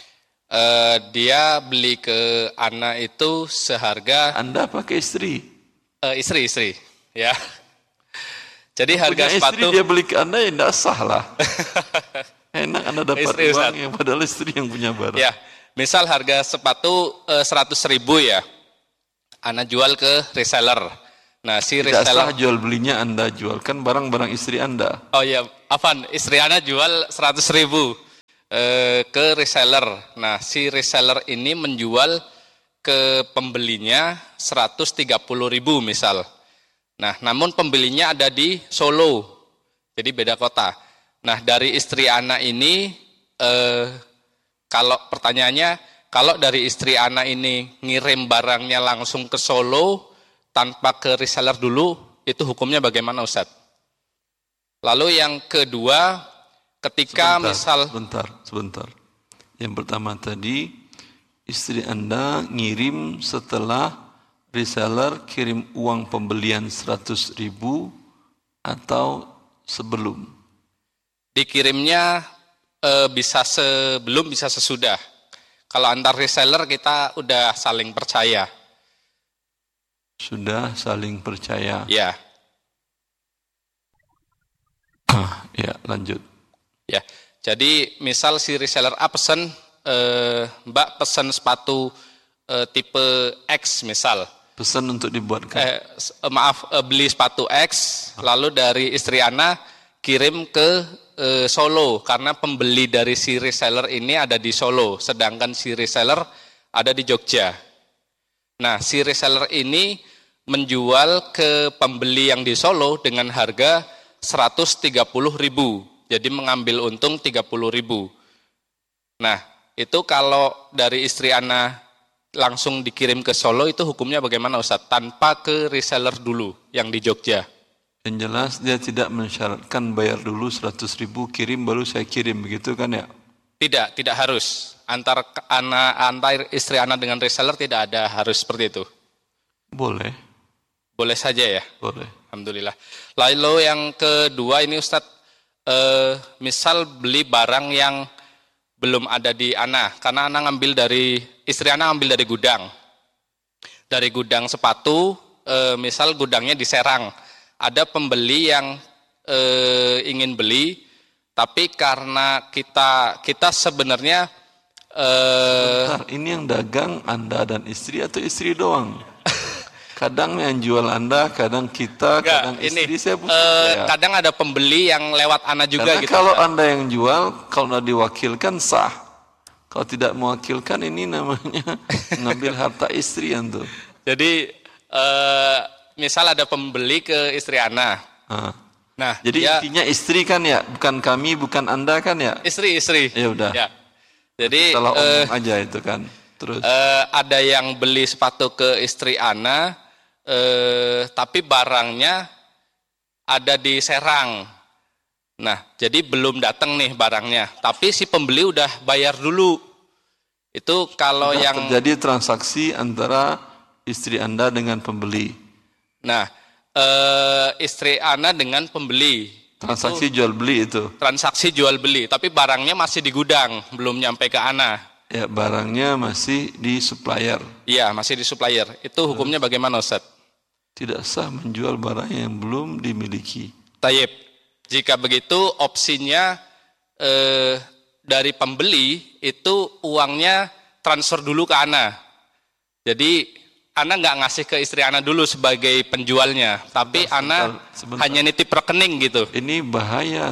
dia beli ke Ana itu seharga. Anda pakai istri? Istri, ya. Jadi harga punya sepatu. Istri dia beli ke Anda, ya tidak sah lah. Enak Anda dapat Istri, uang Ustaz. yang padahal istri yang punya barang. Ya, misal harga sepatu 100.000 ya, Ana jual ke reseller. Nah si Tidak reseller. sah jual belinya Anda jual, kan barang-barang istri Anda. Oh ya, istri Ana jual 100.000 ke reseller. Nah, si reseller ini menjual ke pembelinya 130.000 misal. Nah, namun pembelinya ada di Solo, jadi beda kota. Nah, dari istri Ana ini, kalau pertanyaannya, kalau dari istri Ana ini ngirim barangnya langsung ke Solo tanpa ke reseller dulu, itu hukumnya bagaimana Ustaz? Lalu yang kedua, ketika Sebentar. Yang pertama tadi, istri Anda ngirim setelah reseller kirim uang pembelian 100.000 atau sebelum? Dikirimnya bisa sebelum, bisa sesudah. Kalau antar reseller kita udah saling percaya. Sudah saling percaya. Ya. Ya, lanjut. Ya. Jadi misal si reseller A pesen, Mbak pesen sepatu tipe X misal. Pesan untuk dibuatkan. Beli sepatu X, lalu dari istri Ana kirim ke Solo, karena pembeli dari si reseller ini ada di Solo, sedangkan si reseller ada di Jogja. Nah, si reseller ini menjual ke pembeli yang di Solo dengan harga 130.000, jadi mengambil untung 30.000. Nah, itu kalau dari istri Ana langsung dikirim ke Solo, itu hukumnya bagaimana Ustaz? Tanpa ke reseller dulu yang di Jogja. Yang jelas dia tidak mensyaratkan bayar dulu 100.000 kirim baru saya kirim, begitu kan ya? Tidak harus. Antar istri Ana dengan reseller tidak ada harus seperti itu. Boleh. Boleh saja ya? Boleh. Alhamdulillah. Lalu yang kedua ini Ustaz, misal beli barang yang belum ada di Ana, karena istri Ana ngambil dari gudang. Dari gudang sepatu, misal gudangnya di Serang. Ada pembeli yang ingin beli, tapi karena kita sebenarnya Bentar, ini yang dagang Anda dan istri atau istri doang? Kadang yang jual Anda, kadang kita, kadang istri. Saya kadang ada pembeli yang lewat Ana juga. Karena gitu. Kalau Anda yang jual, kalau Anda diwakilkan sah. Kalau tidak mewakilkan, ini namanya ngambil harta istri itu. Jadi misal ada pembeli ke istri Ana. Nah, jadi intinya istri kan ya, bukan kami, bukan Anda kan ya? Istri. Ya udah. Ya. Jadi salah omong aja itu kan. Terus ada yang beli sepatu ke istri Ana, tapi barangnya ada di Serang. Nah, jadi belum datang nih barangnya, tapi si pembeli udah bayar dulu. Itu kalau yang terjadi transaksi antara istri Anda dengan pembeli. Nah, istri Ana dengan pembeli. Transaksi jual beli itu. Transaksi jual beli, tapi barangnya masih di gudang, belum nyampe ke Ana. Ya, barangnya masih di supplier. Iya, masih di supplier. Itu hukumnya bagaimana Ustaz? Tidak sah menjual barang yang belum dimiliki. Tayyib. Jika begitu opsinya dari pembeli itu uangnya transfer dulu ke Ana. Jadi Ana nggak ngasih ke istri Ana dulu sebagai penjualnya, tapi Ana hanya nitip rekening gitu. Ini bahaya.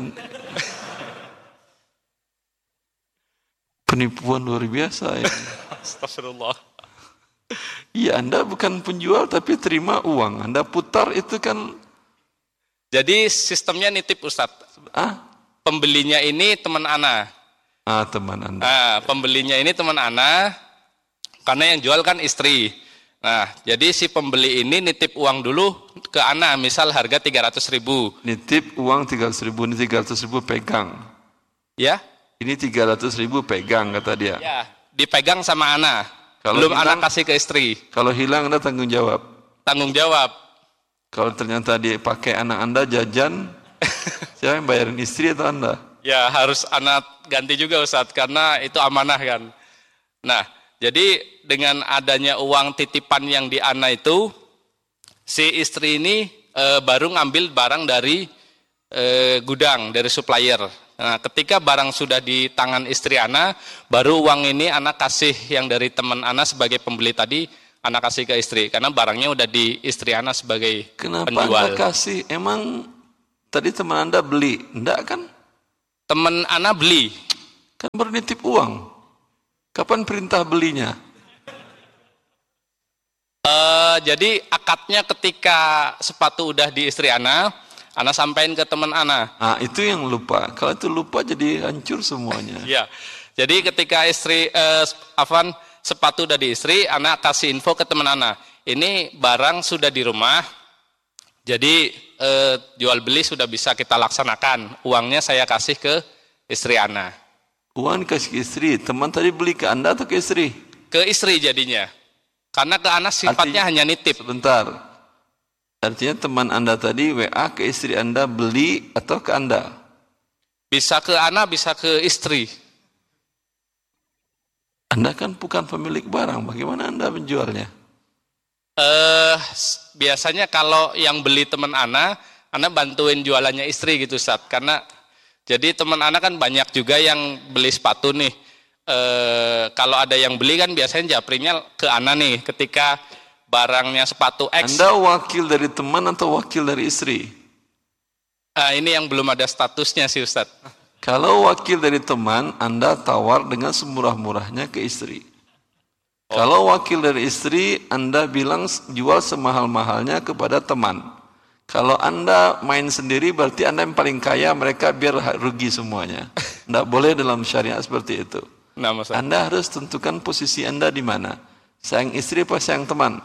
Penipuan luar biasa ya. Astagfirullah. Iya, Anda bukan penjual tapi terima uang. Anda putar itu kan. Jadi sistemnya nitip Ustadz. Pembelinya ini teman Ana. Teman Anda. Pembelinya ini teman Ana, karena yang jual kan istri. Nah, jadi si pembeli ini nitip uang dulu ke Ana, misal harga 300.000. Nitip uang 300.000, ini 300.000 pegang. Ya? Ini 300.000 pegang kata dia. Ya, dipegang sama Ana. Kalau belum hilang, Ana kasih ke istri. Kalau hilang Anda tanggung jawab. Tanggung jawab. Kalau ternyata dia pakai anak Anda jajan, siapa yang bayarin, istri atau Anda? Ya, harus Ana ganti juga Ustadz, karena itu amanah kan. Nah, jadi dengan adanya uang titipan yang di Ana itu, si istri ini baru ngambil barang dari gudang, dari supplier. Nah, ketika barang sudah di tangan istri Ana, baru uang ini Ana kasih yang dari teman Ana sebagai pembeli tadi, Ana kasih ke istri. Karena barangnya udah di istri Ana sebagai Kenapa penjual. Anda kasih? Emang Tadi teman Anda beli, enggak kan? Teman Ana beli. Kan baru nitip uang. Kapan perintah belinya? Jadi akadnya ketika sepatu udah di istri Ana sampaikan ke teman Ana. Nah, itu yang lupa. Kalau itu lupa jadi hancur semuanya. Ya. Jadi ketika sepatu udah di istri, Ana kasih info ke teman Ana. Ini barang sudah di rumah. Jadi jual beli sudah bisa kita laksanakan. Uangnya saya kasih ke istri Ana. Uang kasih ke istri. Teman tadi beli ke Anda atau ke istri? Ke istri jadinya. Karena ke Ana sifatnya hanya nitip. Sebentar. Artinya teman Anda tadi WA ke istri Anda beli atau ke Anda? Bisa ke Ana, bisa ke istri. Anda kan bukan pemilik barang. Bagaimana Anda menjualnya? Biasanya kalau yang beli teman Ana bantuin jualannya istri gitu Ustaz. Karena jadi teman Ana kan banyak juga yang beli sepatu nih. Kalau ada yang beli kan biasanya japrinya ke Ana nih ketika barangnya sepatu X. Anda wakil dari teman atau wakil dari istri? Ini yang belum ada statusnya sih Ustaz. Kalau wakil dari teman, Anda tawar dengan semurah-murahnya ke istri. Kalau wakil dari istri, Anda bilang jual semahal-mahalnya kepada teman. Kalau Anda main sendiri berarti Anda yang paling kaya, mereka biar rugi semuanya. Tidak boleh dalam syariat seperti itu. Nah, Anda harus tentukan posisi Anda di mana. Sayang istri apa sayang teman?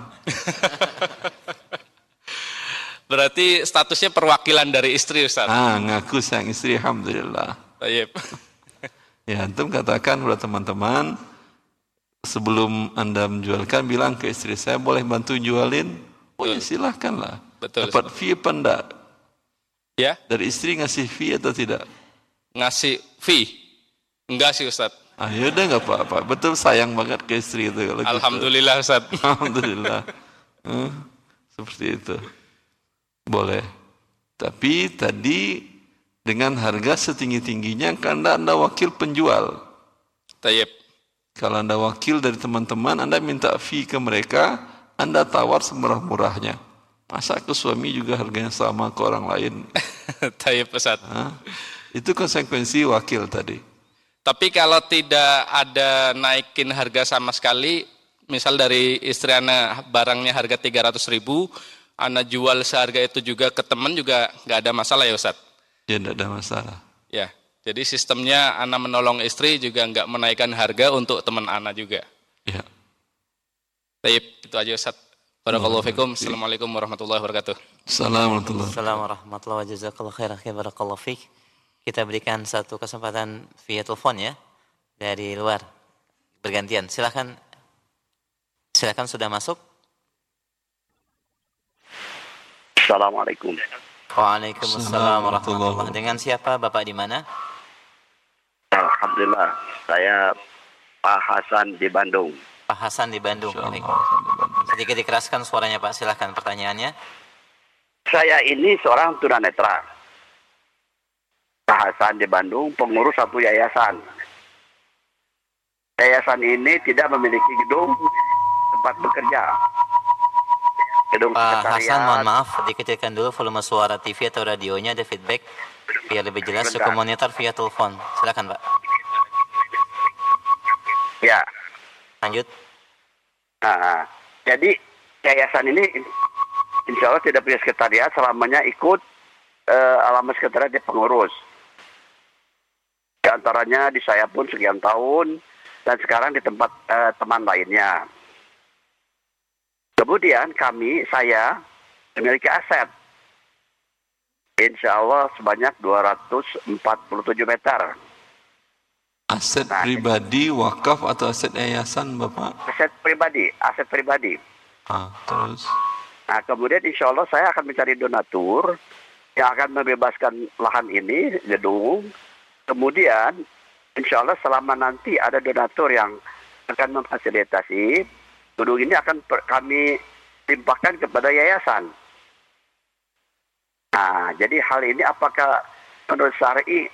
Berarti statusnya perwakilan dari istri Ustaz. Ngaku sayang istri, alhamdulillah. Tayyib. Ya, antum katakan kepada teman-teman, sebelum Anda menjualkan, bilang ke istri saya, boleh bantu jualin? Oh ya silahkanlah. Betul. Dapat fee apa enggak? Ya? Dari istri ngasih fee atau tidak? Ngasih fee? Enggak sih Ustaz. Yaudah nggak apa-apa. Betul sayang banget ke istri itu. Kalau Alhamdulillah gitu. Ustaz. Alhamdulillah. Seperti itu. Boleh. Tapi tadi dengan harga setinggi-tingginya karena Anda wakil penjual. Tayyib. Kalau Anda wakil dari teman-teman, Anda minta fee ke mereka, Anda tawar semurah-murahnya. Masa ke suami juga harganya sama ke orang lain? Tayyib Ustaz. Itu konsekuensi wakil tadi. Tapi kalau tidak ada naikin harga sama sekali, misal dari istri Ana barangnya harga 300.000, Ana jual seharga itu juga ke teman juga nggak ada masalah ya Ustaz? Ya tidak ada masalah. Ya, jadi sistemnya Ana menolong istri juga nggak menaikkan harga untuk teman Ana juga. Ya. Tayyib, itu aja Ustaz. Barakallahu fikum. Assalamualaikum warahmatullahi wabarakatuh. Assalamualaikum warahmatullahi wabarakatuh. Jazakallahu khairan. Barakallahu fik. Kita berikan satu kesempatan via telepon ya dari luar bergantian. Silakan sudah masuk. Assalamualaikum. Waalaikumsalam warahmatullahi wabarakatuh. Dengan siapa Bapak di mana? Alhamdulillah, saya Pak Hasan di Bandung. Pak Hasan di Bandung. Sedikit dikeraskan suaranya Pak. Silakan pertanyaannya. Saya ini seorang tunanetra. Pak Hasan di Bandung, pengurus satu yayasan. Yayasan ini tidak memiliki gedung tempat bekerja. Gedung Pak Hasan, mohon maaf, dikecilkan dulu volume suara TV atau radionya, ada feedback. Biar lebih jelas, cukup monitor via telepon. Silakan Pak. Ya. Lanjut. Jadi yayasan ini insya Allah tidak punya sekretariat, selamanya ikut alamat sekretariat di pengurus. Di antaranya di saya pun sekian tahun dan sekarang di tempat teman lainnya. Kemudian saya memiliki aset. Insya Allah sebanyak 247 meter. Aset pribadi, wakaf atau aset yayasan Bapak? Aset pribadi. Terus? Nah kemudian insya Allah saya akan mencari donatur yang akan membebaskan lahan ini, gedung. Kemudian, insya Allah selama nanti ada donatur yang akan memfasilitasi, gedung ini akan kami limpahkan kepada yayasan. Nah, jadi hal ini apakah menurut syar'i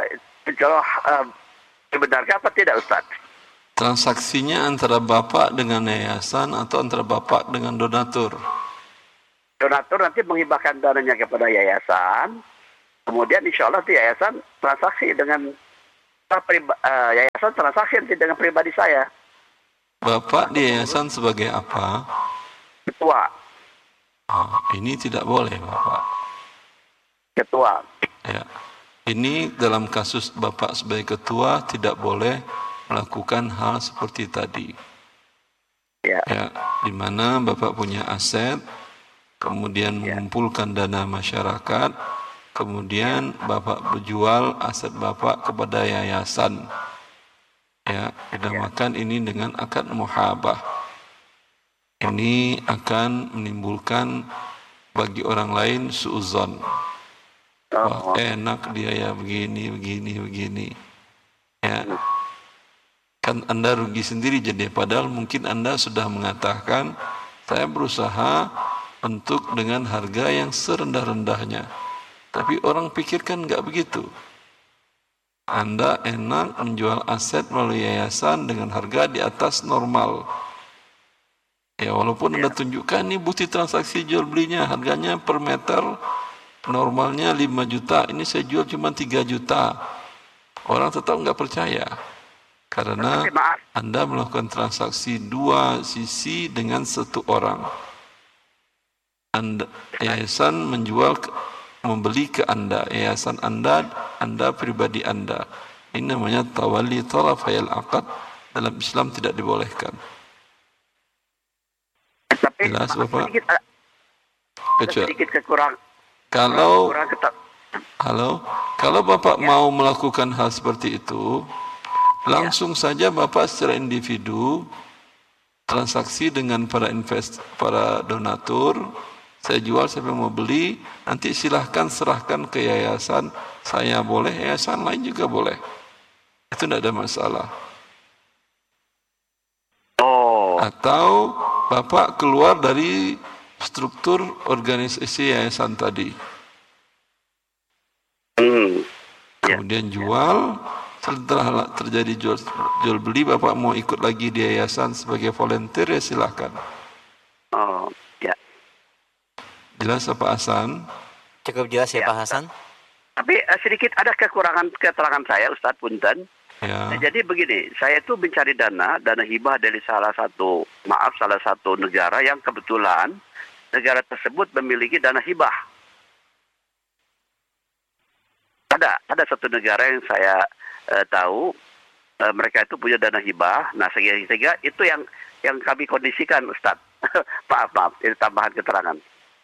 dibenarkan apa tidak Ustaz? Transaksinya antara Bapak dengan yayasan atau antara Bapak dengan donatur? Donatur nanti menghibahkan dananya kepada yayasan. Kemudian insya Allah di yayasan transaksi dengan yayasan transaksi dengan pribadi saya. Bapak di yayasan sebagai apa? Ketua. Ini tidak boleh, Bapak. Ketua. Ya. Ini dalam kasus Bapak sebagai ketua tidak boleh melakukan hal seperti tadi. Ya. Ya, di mana Bapak punya aset, kemudian mengumpulkan dana masyarakat, kemudian Bapak berjual aset Bapak kepada yayasan. Ya, dinamakan ini dengan akad muhabah. Ini akan menimbulkan bagi orang lain suuzon. Wah, enak dia ya begini. Ya. Kan Anda rugi sendiri jadi, padahal mungkin Anda sudah mengatakan saya berusaha untuk dengan harga yang serendah-rendahnya. Tapi orang pikirkan nggak begitu. Anda enak menjual aset melalui yayasan dengan harga di atas normal. Ya, walaupun Anda tunjukkan ini bukti transaksi jual belinya, harganya per meter normalnya 5 juta, ini saya jual cuma 3 juta. Orang tetap nggak percaya. Karena Anda melakukan transaksi dua sisi dengan satu orang. Yayasan membeli ke Anda, yayasan Anda pribadi Anda. Ini namanya tawalli tarafayil aqd, dalam Islam tidak dibolehkan. Tapi Jelas, Bapak? Sedikit kekurangan. Kalau Bapak mau melakukan hal seperti itu, langsung saja Bapak secara individu transaksi dengan para donatur. Saya jual, siapa yang mau beli, nanti silahkan serahkan ke yayasan. Saya boleh, yayasan lain juga boleh. Itu tidak ada masalah. Atau Bapak keluar dari struktur organisasi yayasan tadi. Kemudian jual, setelah terjadi jual beli, Bapak mau ikut lagi di yayasan sebagai volunteer, ya silahkan. Ya. Jelas Pak Hasan? Cukup jelas ya Pak Hasan. Tapi sedikit ada kekurangan keterangan saya, Ustadz Punten. Ya. Jadi begini, saya itu mencari dana hibah dari salah satu negara yang kebetulan negara tersebut memiliki dana hibah. Ada satu negara yang saya tahu mereka itu punya dana hibah. Nah, sehingga itu yang kami kondisikan, Ustadz. maaf, ini tambahan keterangan.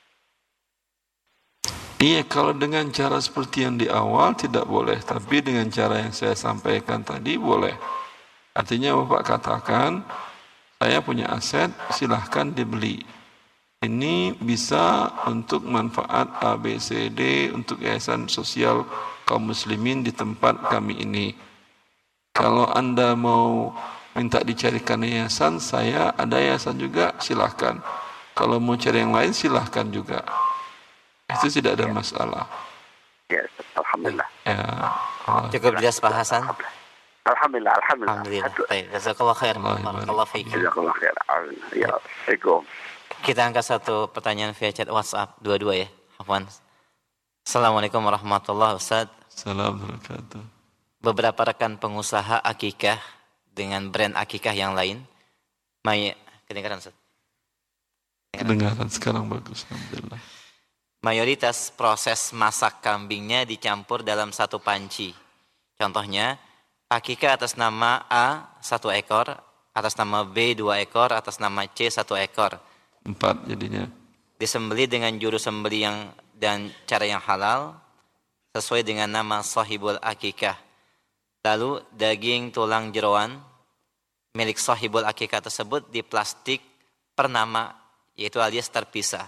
Iya, kalau dengan cara seperti yang di awal tidak boleh, tapi dengan cara yang saya sampaikan tadi boleh. Artinya Bapak katakan, saya punya aset, silahkan dibeli. Ini bisa untuk manfaat A, B, C, D, untuk yayasan sosial kaum muslimin di tempat kami ini. Kalau Anda mau minta dicarikan yayasan, saya ada yayasan juga, silahkan. Kalau mau cari yang lain, silahkan juga. Itu tidak ada masalah. Ya, alhamdulillah. Ya. Cukup jelas Pak Hasan. Alhamdulillah. Baik, jazakallah khair. Barakallahu fiik. Jazakallah khair. Ya, Assalamualaikum. Kita angkat satu pertanyaan via chat WhatsApp, dua-dua ya. Afwan. Assalamualaikum warahmatullahi wabarakatuh. Assalamualaikum. Beberapa rekan pengusaha akikah dengan brand akikah yang lain. Kedengaran Ustaz? Kedengaran sekarang bagus, alhamdulillah. Mayoritas proses masak kambingnya dicampur dalam satu panci. Contohnya, akikah atas nama A 1 ekor, atas nama B 2 ekor, atas nama C 1 ekor. 4 jadinya. Disembelih dengan juru sembelih dan cara yang halal, sesuai dengan nama sahibul akikah. Lalu daging tulang jeroan milik sahibul akikah tersebut diplastik per nama, yaitu alias terpisah.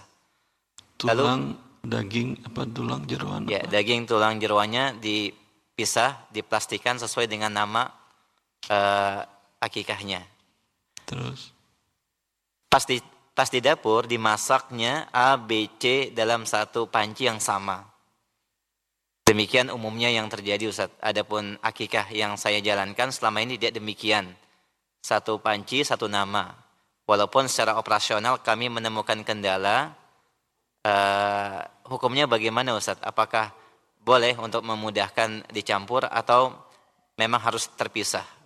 Daging jeroan? Ya, daging tulang jeroannya dipisah, diplastikan sesuai dengan nama akikahnya. Terus? Pas di dapur dimasaknya A, B, C dalam satu panci yang sama. Demikian umumnya yang terjadi Ustaz. Adapun akikah yang saya jalankan selama ini tidak demikian. Satu panci, satu nama. Walaupun secara operasional kami menemukan kendala, hukumnya bagaimana Ustaz? Apakah boleh untuk memudahkan dicampur atau memang harus terpisah?